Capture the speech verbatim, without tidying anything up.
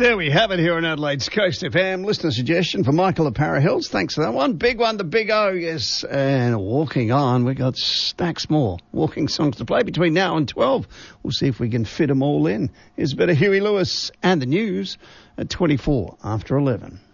There we have it here on Adelaide's Coast F M. Listener suggestion for Michael of Para Hills. Thanks for that one. Big one, the Big O, yes. And walking on, we got stacks more walking songs to play between now and twelve. We'll see if we can fit them all in. Here's a bit of Huey Lewis and the news at twenty-four after eleven.